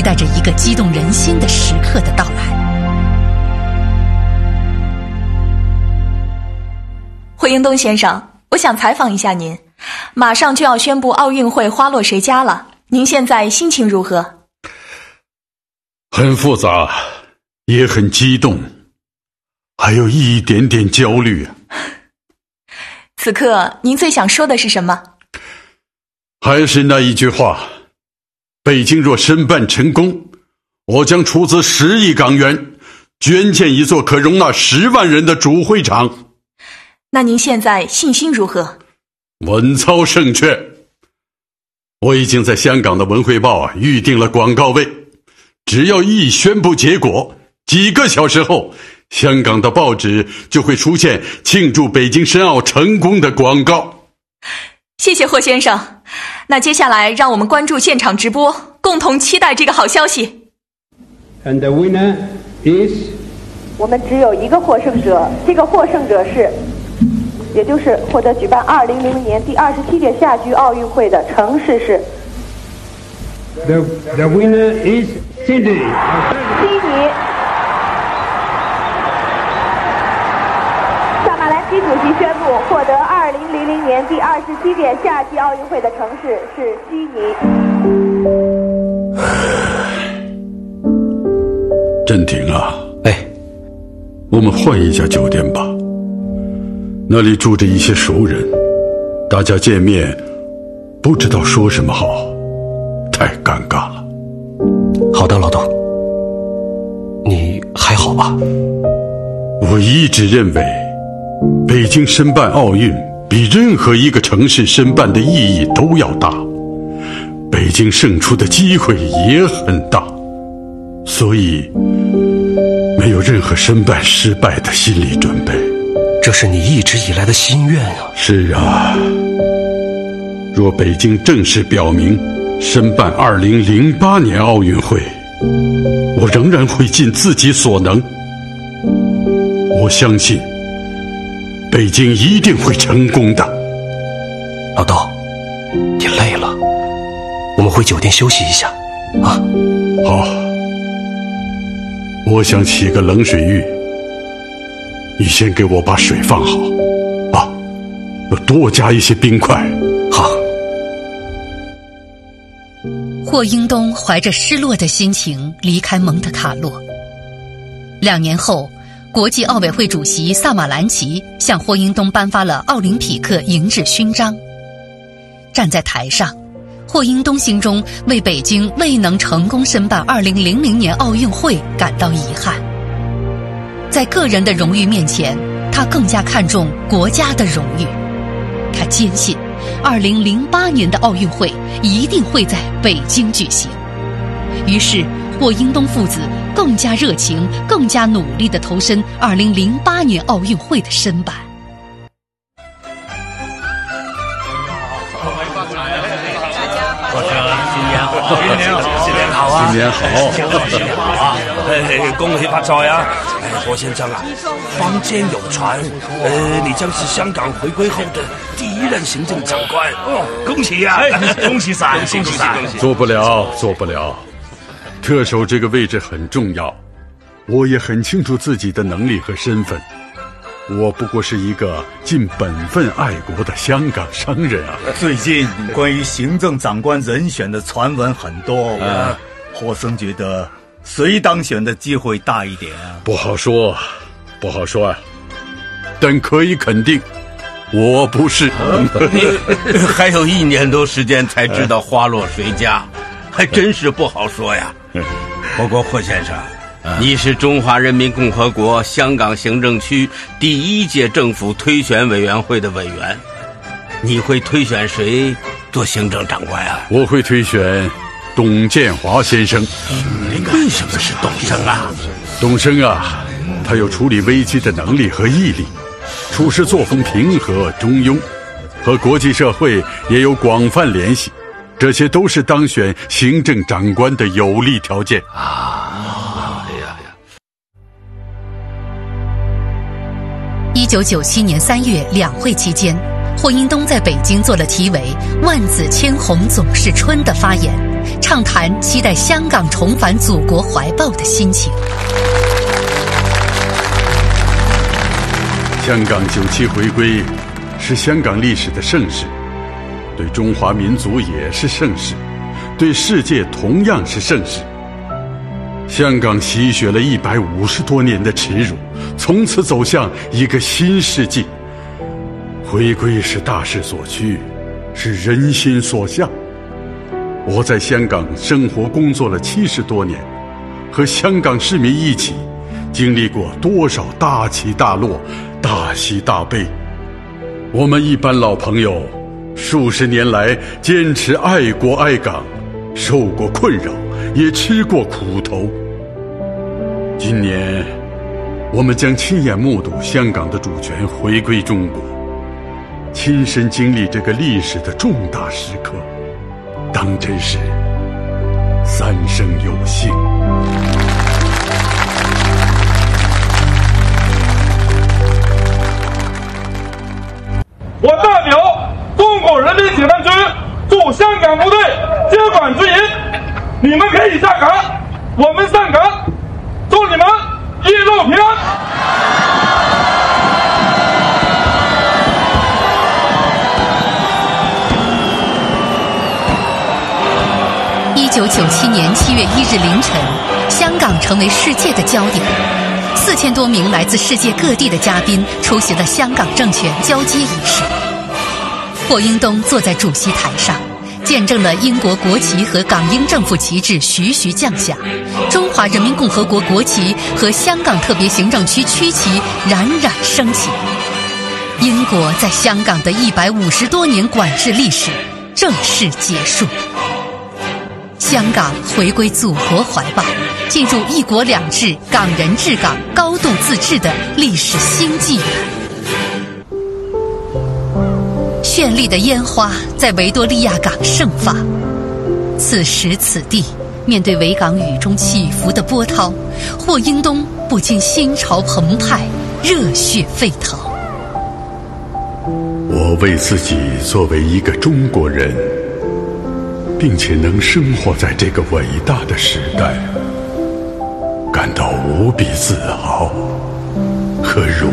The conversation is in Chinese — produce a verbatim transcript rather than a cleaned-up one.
待着一个激动人心的时刻的到来。 惠英东先生，我想采访一下您，马上就要宣布奥运会花落谁家了，您现在心情如何？ 很复杂，也很激动，还有一点点焦虑。 此刻您最想说的是什么？ 还是那一句话，北京若申办成功，我将出资十亿港元，捐建一座可容纳十万人的主会场。 那您现在信心如何？ 稳操胜券。我已经在香港的文汇报啊预定了广告位，只要一宣布结果，几个小时后，香港的报纸就会出现庆祝北京申奥成功的广告。 谢谢霍先生，那接下来让我们关注现场直播，共同期待这个好消息。 And the winner is 我们只有一个获胜者，这个获胜者是也就是获得举办二零零零年第二十七届夏季奥运会的城市是 the the winner is Sydney。 悉尼。萨马兰奇主席宣布，获得二零零零年第二十七届夏季奥运会的城市是悉尼。 振廷啊， 哎， 我们换一家酒店吧。那里住着一些熟人，大家见面不知道说什么好，太尴尬了。 好的，老董，你还好吧？ 我一直认为，北京申办奥运比任何一个城市申办的意义都要大，北京胜出的机会也很大，所以没有任何申办失败的心理准备。 这是你一直以来的心愿啊。 是啊，若北京正式表明申办二零零八年奥运会，我仍然会尽自己所能。我相信北京一定会成功的。 老豆，你累了，我们回酒店休息一下啊。 好，我想洗个冷水浴，你先给我把水放好啊，要多加一些冰块。 好。 霍英东怀着失落的心情离开蒙特卡洛。两年后，国际奥委会主席萨马兰奇向霍英东颁发了奥林匹克银质勋章。站在台上，霍英东心中为北京未能成功申办二零零零年奥运会感到遗憾。在个人的荣誉面前，他更加看重国家的荣誉。他坚信二零零八年的奥运会一定会在北京举行。于是霍英东父子更加热情、更加努力地投身二零零八年奥运会的申办。 我说新年好，新年好，新年好啊！ 新年好， 新年好啊！哎，恭喜发财啊！哎，霍先生啊，坊间有传，呃，你将是香港回归后的第一任行政长官，哦，恭喜啊！恭喜晒，恭喜晒！ 做不了，做不了。特首这个位置很重要，我也很清楚自己的能力和身份。我不过是一个尽本分爱国的香港商人啊！ 最近关于行政长官人选的传闻很多， 啊、 霍生觉得谁当选的机会大一点啊？ 不好说，不好说啊。但可以肯定，我不是。 还有一年多时间才知道花落谁家，还真是不好说呀。不过霍先生，你是中华人民共和国香港行政区第一届政府推选委员会的委员，你会推选谁做行政长官啊？ 我会推选董建华先生。 为什么是董生啊？ 董生啊，他有处理危机的能力和毅力，处事作风平和中庸，和国际社会也有广泛联系，这些都是当选行政长官的有利条件啊！哎呀呀！ 一九九七年三月两会期间，霍英东在北京做了题为“万紫千红总是春”的发言， 畅谈期待香港重返祖国怀抱的心情。 香港九七回归是香港历史的盛事，对中华民族也是盛事，对世界同样是盛事。香港洗雪了一百五十多年的耻辱，从此走向一个新世纪。回归是大势所趋，是人心所向。我在香港生活工作了七十多年，和香港市民一起经历过多少大起大落、大喜大悲。我们一班老朋友数十年来坚持爱国爱港，受过困扰，也吃过苦头。今年我们将亲眼目睹香港的主权回归中国，亲身经历这个历史的重大时刻，当真是三生有幸。 我代表中国人民解放军驻香港部队接管军营，你们可以下岗，我们上岗，祝你们一路平安。 一九九七年七月一日凌晨，香港成为世界的焦点。四千多名来自世界各地的嘉宾出席了香港政权交接仪式。霍英东坐在主席台上，见证了英国国旗和港英政府旗帜徐徐降下，中华人民共和国国旗和香港特别行政区区旗冉冉升起。英国在香港的一百五十多年管制历史正式结束。香港回归祖国怀抱，进入一国两制、港人治港、高度自治的历史新纪元。绚丽的烟花在维多利亚港盛放，此时此地，面对维港雨中起伏的波涛，霍英东不禁心潮澎湃，热血沸腾。 我为自己作为一个中国人，并且能生活在这个伟大的时代，感到无比自豪和荣